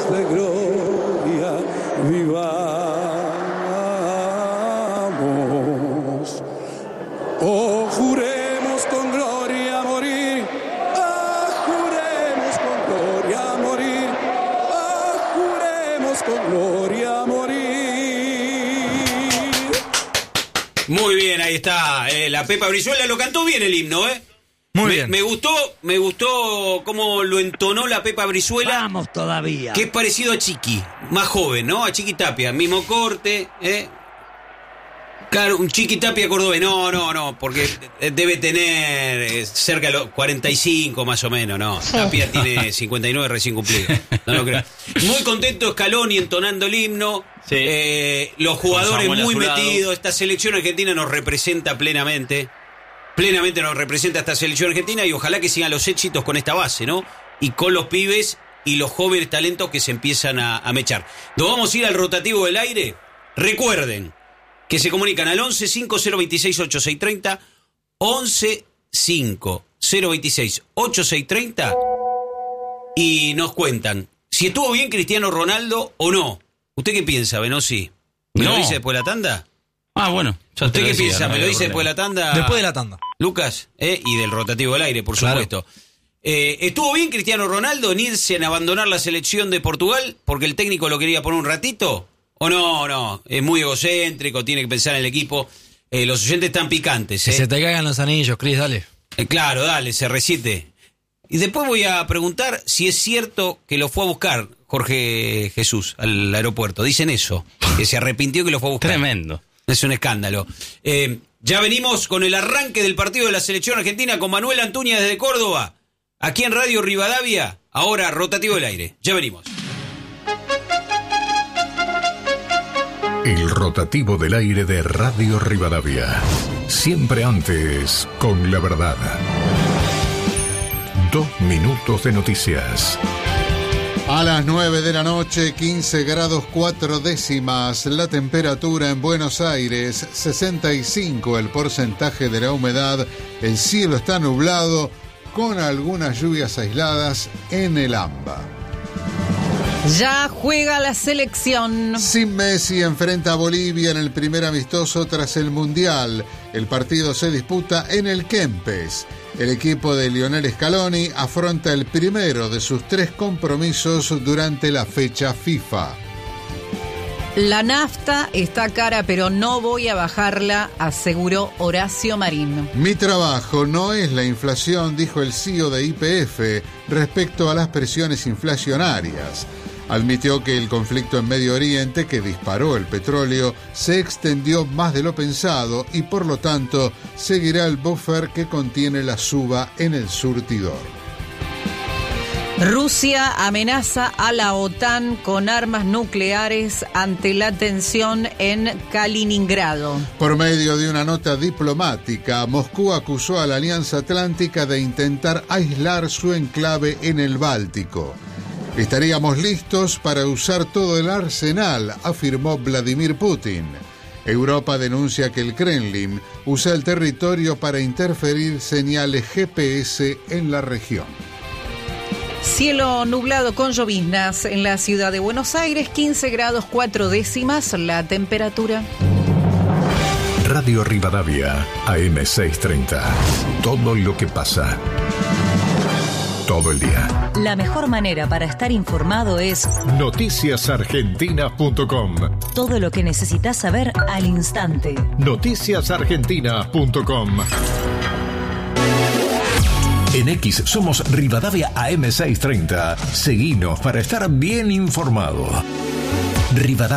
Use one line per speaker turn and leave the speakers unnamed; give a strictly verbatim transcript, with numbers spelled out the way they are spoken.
de gloria vivamos. Oh, juremos con gloria morir. Ah, juremos con gloria morir. Ah, juremos con gloria morir.
Muy bien, ahí está. Eh, la Pepa Brizuela lo cantó bien el himno, ¿eh?
Muy
me,
bien.
Me gustó, me gustó cómo lo entonó la Pepa Brizuela.
Vamos todavía.
Que es parecido a Chiqui, más joven, ¿no? A Chiqui Tapia, mismo corte, ¿eh? Claro, un Chiqui Tapia cordobés. No, no, no, porque debe tener eh, cerca de los cuarenta y cinco más o menos, ¿no? Tapia tiene cincuenta y nueve recién cumplido. No lo creo. Muy contento Scaloni entonando el himno.
Sí.
Eh, los jugadores muy metidos. Esta selección argentina nos representa plenamente. Plenamente nos representa esta selección argentina y ojalá que sigan los éxitos con esta base, ¿no? Y con los pibes y los jóvenes talentos que se empiezan a, a mechar. Nos vamos a ir al rotativo del aire. Recuerden que se comunican al once cinco cero veintiséis ochenta y seis treinta, once cinco cero veintiséis ochenta y seis treinta y nos cuentan si estuvo bien Cristiano Ronaldo o no. ¿Usted qué piensa, Benossi? ¿Me
No.
lo dice después de la tanda?
Ah, bueno.
¿Usted qué piensa? ¿Me lo dice después de la tanda?
Después de la tanda.
Lucas, ¿eh? Y del rotativo del aire, por
Claro.
supuesto. Eh, ¿Estuvo bien Cristiano Ronaldo en irse en abandonar la selección de Portugal porque el técnico lo quería poner un ratito? ¿O no? No, es muy egocéntrico, tiene que pensar en el equipo. Eh, los oyentes están picantes, ¿eh?
Que se te caigan los anillos, Cris, dale.
Eh, claro, dale, se recite. Y después voy a preguntar si es cierto que lo fue a buscar Jorge Jesús al aeropuerto. Dicen eso, que se arrepintió que lo fue a buscar.
Tremendo.
Es un escándalo. Eh, ya venimos con el arranque del partido de la selección argentina con Manuel Antuña desde Córdoba. Aquí en Radio Rivadavia, ahora rotativo del aire. Ya venimos.
El rotativo del aire de Radio Rivadavia. Siempre antes, con la verdad. Dos minutos de noticias.
A las nueve de la noche, quince grados cuatro décimas, la temperatura en Buenos Aires, sesenta y cinco el porcentaje de la humedad, el cielo está nublado con algunas lluvias aisladas en el AMBA.
Ya juega la selección.
Sin Messi enfrenta a Bolivia en el primer amistoso tras el Mundial. El partido se disputa en el Kempes. El equipo de Lionel Scaloni afronta el primero de sus tres compromisos durante la fecha FIFA.
La nafta está cara, pero no voy a bajarla, aseguró Horacio Marín.
Mi trabajo no es la inflación, dijo el C E O de Y P F respecto a las presiones inflacionarias. Admitió que el conflicto en Medio Oriente, que disparó el petróleo, se extendió más de lo pensado y por lo tanto seguirá el buffer que contiene la suba en el surtidor.
Rusia amenaza a la OTAN con armas nucleares ante la tensión en Kaliningrado.
Por medio de una nota diplomática, Moscú acusó a la Alianza Atlántica de intentar aislar su enclave en el Báltico. Estaríamos listos para usar todo el arsenal, afirmó Vladimir Putin. Europa denuncia que el Kremlin usa el territorio para interferir señales G P S en la región.
Cielo nublado con lloviznas en la ciudad de Buenos Aires, quince grados cuatro décimas la temperatura.
Radio Rivadavia, A M seiscientos treinta. Todo lo que pasa. Todo el día.
La mejor manera para estar informado es
noticias argentinas punto com.
Todo lo que necesitas saber al instante.
noticias argentinas punto com. En X somos Rivadavia A M seiscientos treinta. Seguinos para estar bien informado. Rivadavia.